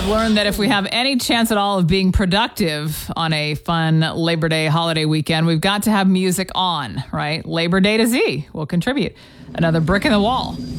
learned that if we have any chance at all of being productive on a fun Labor Day holiday weekend, we've got to have music on, right? Labor Day to Z will contribute. Another brick in the wall.